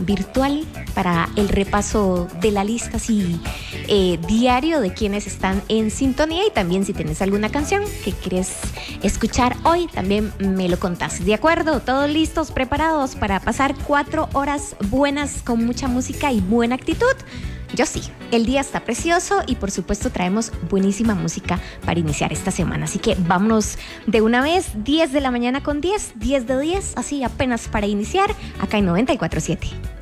virtual para el repaso de la lista así, diario de quienes están en sintonía, y también si tienes alguna canción que quieres escuchar hoy, también me lo contás. ¿De acuerdo? ¿Todos listos, preparados para pasar 4 horas buenas con mucha música y buena actitud? Yo sí, el día está precioso y por supuesto traemos buenísima música para iniciar esta semana. Así que vámonos de una vez, 10 de la mañana con 10 de 10, así apenas para iniciar, acá en 94.7.